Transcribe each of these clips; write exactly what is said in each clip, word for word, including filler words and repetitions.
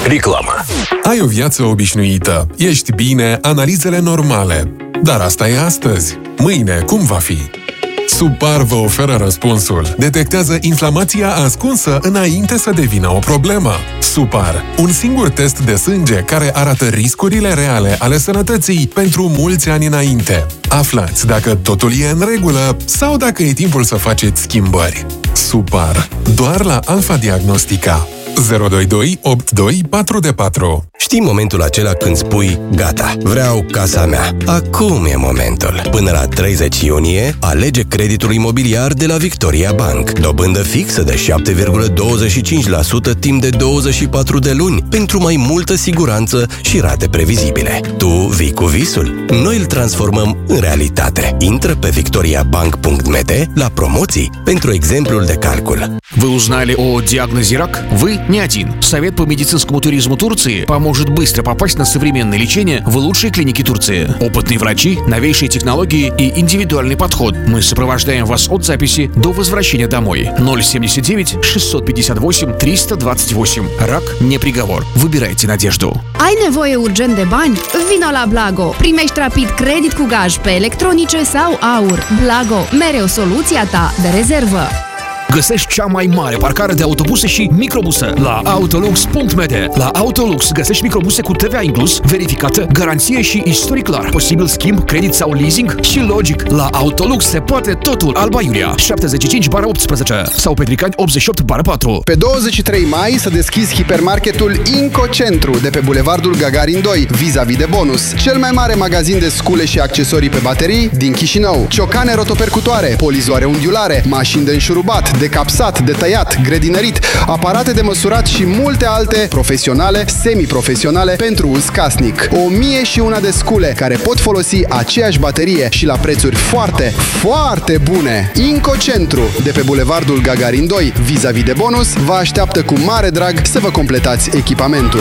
Reclamă. Ai o viață obișnuită, ești bine, analizele normale. Dar asta e astăzi. Mâine, cum va fi? Supar vă oferă răspunsul. Detectează inflamația ascunsă înainte să devină o problemă. Supar, un singur test de sânge care arată riscurile reale ale sănătății pentru mulți ani înainte. Aflați dacă totul e în regulă sau dacă e timpul să faceți schimbări. Supar, doar la Alpha Diagnostica. zero doi doi opt doi patru patru. Știi momentul acela când spui, gata, vreau casa mea. Acum e momentul. Până la treizeci iunie, alege creditul imobiliar de la Victoria Bank. Dobândă fixă de șapte virgulă douăzeci și cinci la sută timp de douăzeci și patru de luni, pentru mai multă siguranță și rate previzibile. Tu vii cu visul, noi îl transformăm în realitate. Intră pe victoriabank punct m d la promoții pentru exemplul de calcul. Вы узнали о диагнозе рак? Вы не один. Совет по медицинскому туризму Турции поможет быстро попасть на современное лечение в лучшие клиники Турции. Опытные врачи, новейшие технологии и индивидуальный подход. Мы сопровождаем вас от записи до возвращения домой. ноль семьдесят девять шестьсот пятьдесят восемь триста двадцать восемь. Рак не приговор. Выбирайте надежду. Ai nevoie urgent de bani? Vino la Blago! Primești rapid credit cu gaj pe electronice sau aur. Blago, mereu soluția ta de rezervă. Găsești cea mai mare parcare de autobuse și microbuse la autolux punct m d. La Autolux găsești microbuse cu T V A inclus, verificată, garanție și istoric clar. Posibil schimb, credit sau leasing și logic. La Autolux se poate totul. Alba Iulia, șaptezeci și cinci bară optsprezece sau Petricani optzeci și opt bară patru. Pe douăzeci și trei mai s-a deschis hipermarketul Inco Centru de pe Bulevardul Gagarin doi, vis-a-vis de Bonus. Cel mai mare magazin de scule și accesorii pe baterii din Chișinău. Ciocane rotopercutoare, polizoare unghiulare, mașini de înșurubat, de capsat, de tăiat, grădinărit, aparate de măsurat și multe alte profesionale, semi-profesionale pentru uz casnic. O mie și una de scule care pot folosi aceeași baterie și la prețuri foarte, foarte bune. Inco Centru, de pe Bulevardul Gagarin doi, vis-a-vis de Bonus, vă așteaptă cu mare drag să vă completați echipamentul.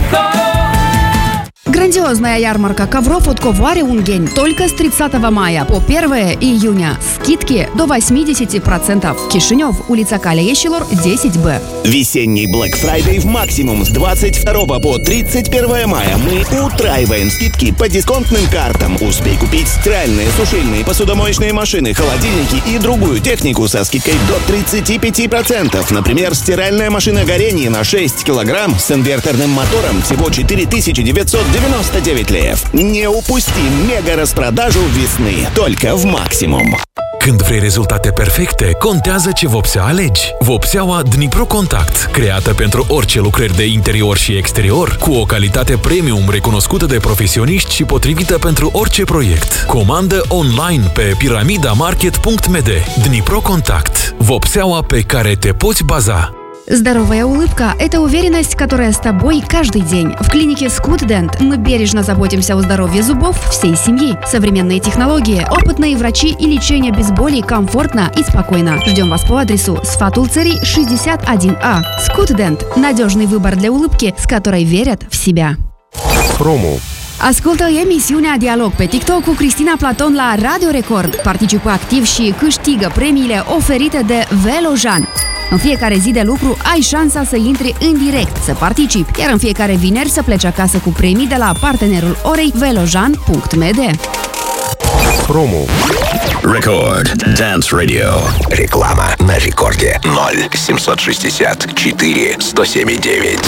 Грандиозная ярмарка ковров от Ковари Унген только с тридцатого мая по первое июня. Скидки до восемьдесят процентов. Кишинев, улица Калеещилор, десять Б. Весенний Black Friday в максимум с двадцать второго по тридцать первое мая. Мы утраиваем скидки по дисконтным картам. Успей купить стиральные, сушильные, посудомоечные машины, холодильники и другую технику со скидкой до тридцати пяти процентов. Например, стиральная машина Горени на шесть килограмм с инверторным мотором всего четыре тысячи девятьсот девяносто девять лев. Не упусти мега-распродажу весны. Только в Maximum. Când vrei rezultate perfecte, contează ce vopsea alegi. Vopseaua Dnipro Contact, creată pentru orice lucrări de interior și exterior, cu o calitate premium recunoscută de profesioniști și potrivită pentru orice proiect. Comandă online pe piramidamarket punct m d. Dnipro Contact, vopseaua pe care te poți baza. Здоровая улыбка – это уверенность, которая с тобой каждый день. В клинике Скутдент мы бережно заботимся о здоровье зубов всей семьи. Современные технологии, опытные врачи и лечение без боли комфортно и спокойно. Ждем вас по адресу Сфатул Цари, шестьдесят один А. Скутдент – надежный выбор для улыбки, с которой верят в себя. Promo. Ascultă emisiunea Dialog pe TikTok cu Cristina Platon la Radio Record. Participă activ și câștigă premiile oferite de Velojan. În fiecare zi de lucru ai șansa să intri în direct, să participi, iar în fiecare vineri să pleci acasă cu premii de la partenerul orei velojan punct m d. Promo. Record Dance Radio. Реклама на рекорде ноль семьсот шестьдесят четыре сто семь девять.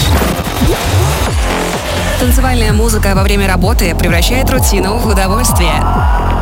Танцевальная музыка во время работы превращает рутину в удовольствие.